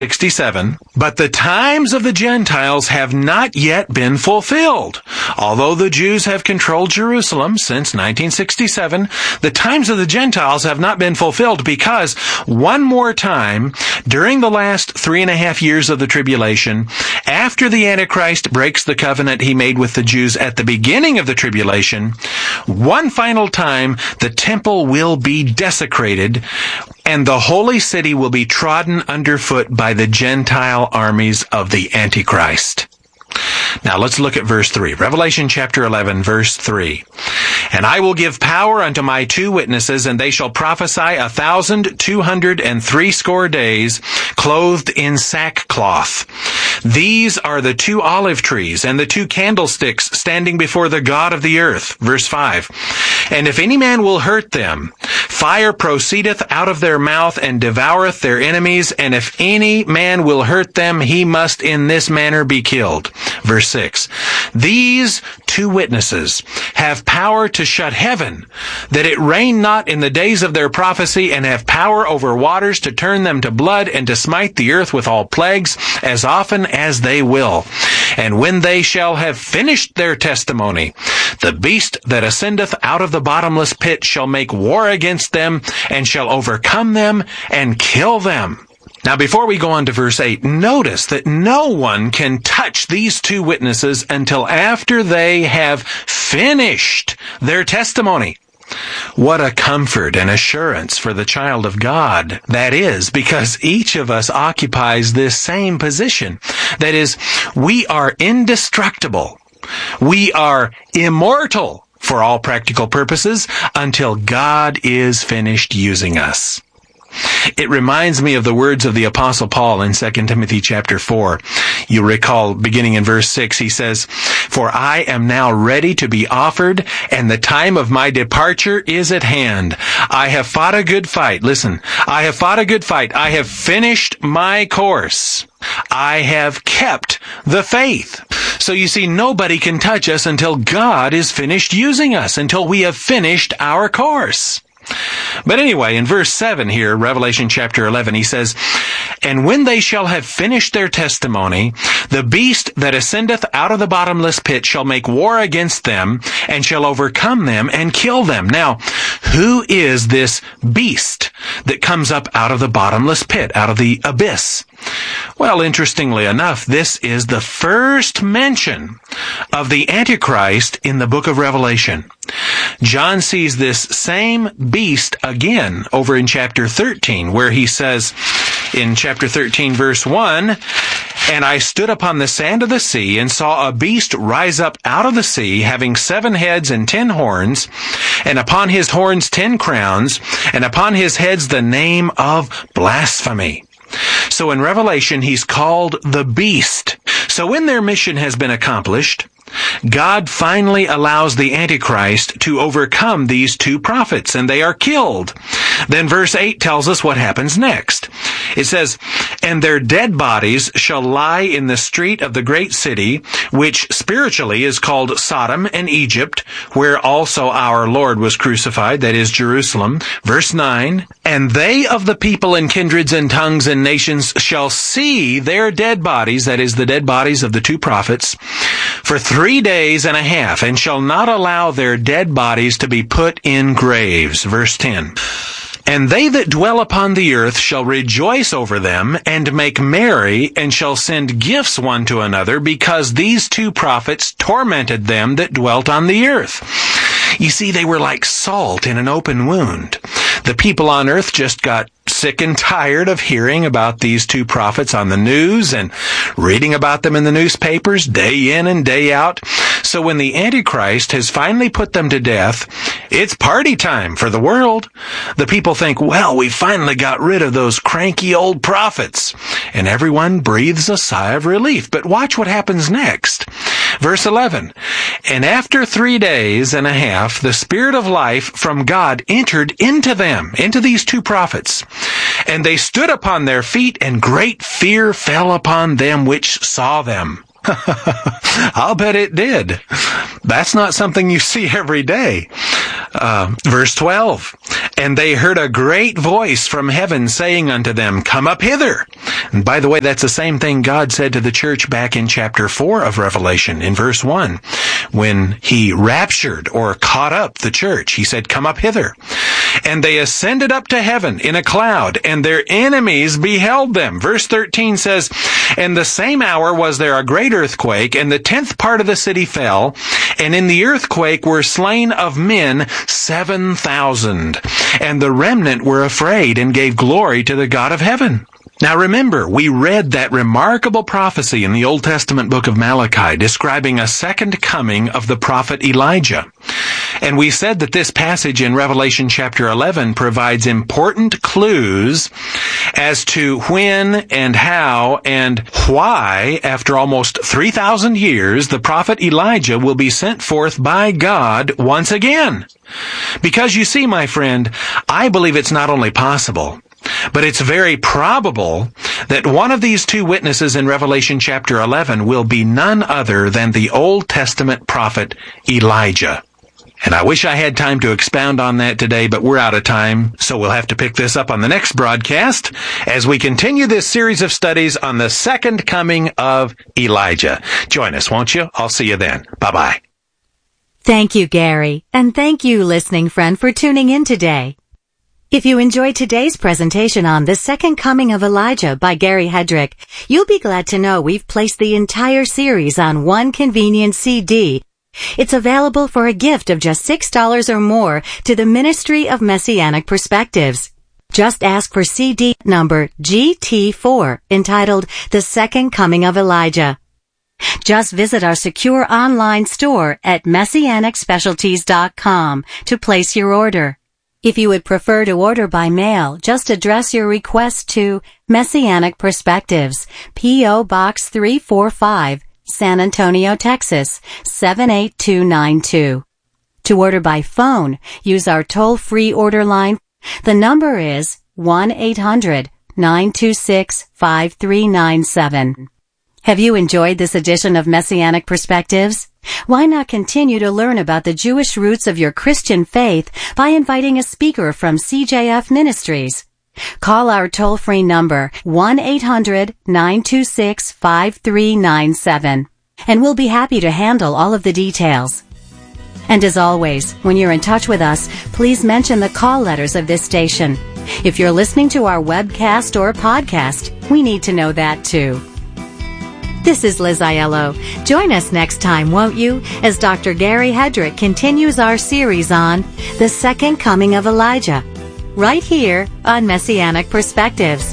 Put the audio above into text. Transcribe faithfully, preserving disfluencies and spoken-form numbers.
sixty-seven, but the times of the Gentiles have not yet been fulfilled. Although the Jews have controlled Jerusalem since nineteen sixty-seven, the times of the Gentiles have not been fulfilled because one more time, during the last three and a half years of the tribulation, after the Antichrist breaks the covenant he made with the Jews at the beginning of the tribulation, one final time the temple will be desecrated and the holy city will be trodden underfoot by the Gentile armies of the Antichrist. Now let's look at verse three. Revelation chapter eleven, verse three. And I will give power unto my two witnesses, and they shall prophesy a thousand two hundred and threescore days, clothed in sackcloth. These are the two olive trees and the two candlesticks standing before the God of the earth. Verse five. And if any man will hurt them, fire proceedeth out of their mouth and devoureth their enemies. And if any man will hurt them, he must in this manner be killed. Verse six. These two witnesses have power to shut heaven, that it rain not in the days of their prophecy, and have power over waters to turn them to blood, and to smite the earth with all plagues as often as they will. And when they shall have finished their testimony, the beast that ascendeth out of the bottomless pit shall make war against them, and shall overcome them, and kill them. Now, before we go on to verse eight, notice that no one can touch these two witnesses until after they have finished their testimony. What a comfort and assurance for the child of God that is, because each of us occupies this same position. That is, we are indestructible. We are immortal for all practical purposes until God is finished using us. It reminds me of the words of the Apostle Paul in Second Timothy chapter four. You recall, beginning in verse six, he says, For I am now ready to be offered, and the time of my departure is at hand. I have fought a good fight. Listen, I have fought a good fight. I have finished my course. I have kept the faith. So you see, nobody can touch us until God is finished using us, until we have finished our course. But anyway, in verse seven here, Revelation chapter eleven, he says, And when they shall have finished their testimony, the beast that ascendeth out of the bottomless pit shall make war against them, and shall overcome them, and kill them. Now, who is this beast that comes up out of the bottomless pit, out of the abyss? Well, interestingly enough, this is the first mention of the Antichrist in the book of Revelation. John sees this same beast again over in chapter thirteen, where he says in chapter thirteen, verse one, And I stood upon the sand of the sea, and saw a beast rise up out of the sea, having seven heads and ten horns, and upon his horns ten crowns, and upon his heads the name of blasphemy. So in Revelation, he's called the beast. So when their mission has been accomplished, God finally allows the Antichrist to overcome these two prophets, and they are killed. Then verse eight tells us what happens next. It says, And their dead bodies shall lie in the street of the great city, which spiritually is called Sodom and Egypt, where also our Lord was crucified, that is Jerusalem. Verse nine, And they of the people and kindreds and tongues and nations shall see their dead bodies, that is the dead bodies of the two prophets, for three days and a half, and shall not allow their dead bodies to be put in graves. Verse ten. And they that dwell upon the earth shall rejoice over them, and make merry, and shall send gifts one to another, because these two prophets tormented them that dwelt on the earth. You see, they were like salt in an open wound. The people on earth just got sick and tired of hearing about these two prophets on the news and reading about them in the newspapers day in and day out. So when the Antichrist has finally put them to death, it's party time for the world. The people think, well, we finally got rid of those cranky old prophets. And everyone breathes a sigh of relief. But watch what happens next. Verse eleven, And after three days and a half, the Spirit of life from God entered into them, into these two prophets. And they stood upon their feet, and great fear fell upon them which saw them. I'll bet it did. That's not something you see every day. Uh, verse twelve, and they heard a great voice from heaven saying unto them, come up hither. And by the way, that's the same thing God said to the church back in chapter four of Revelation in verse one. When he raptured or caught up the church, he said, come up hither. And they ascended up to heaven in a cloud, and their enemies beheld them. Verse thirteen says, and the same hour was there a great earthquake, and the tenth part of the city fell, and in the earthquake were slain of men seven thousand. And the remnant were afraid and gave glory to the God of heaven. Now remember, we read that remarkable prophecy in the Old Testament book of Malachi describing a second coming of the prophet Elijah. And we said that this passage in Revelation chapter eleven provides important clues as to when and how and why, after almost three thousand years, the prophet Elijah will be sent forth by God once again. Because you see, my friend, I believe it's not only possible, but it's very probable that one of these two witnesses in Revelation chapter eleven will be none other than the Old Testament prophet Elijah. And I wish I had time to expound on that today, but we're out of time, so we'll have to pick this up on the next broadcast as we continue this series of studies on the second coming of Elijah. Join us, won't you? I'll see you then. Bye-bye. Thank you, Gary, and thank you, listening friend, for tuning in today. If you enjoyed today's presentation on The Second Coming of Elijah by Gary Hedrick, you'll be glad to know we've placed the entire series on one convenient C D. It's available for a gift of just six dollars or more to the Ministry of Messianic Perspectives. Just ask for C D number G T four, entitled The Second Coming of Elijah. Just visit our secure online store at messianic specialties dot com to place your order. If you would prefer to order by mail, just address your request to Messianic Perspectives, P O Box three forty-five, San Antonio, Texas, seven eight two nine two. To order by phone, use our toll-free order line. The number is one eight hundred nine two six five three nine seven. Have you enjoyed this edition of Messianic Perspectives? Why not continue to learn about the Jewish roots of your Christian faith by inviting a speaker from C J F Ministries? Call our toll-free number one eight hundred nine two six five three nine seven, and we'll be happy to handle all of the details. And as always, when you're in touch with us, please mention the call letters of this station. If you're listening to our webcast or podcast, we need to know that too. This is Liz Aiello. Join us next time, won't you, as Doctor Gary Hedrick continues our series on The Second Coming of Elijah, right here on Messianic Perspectives.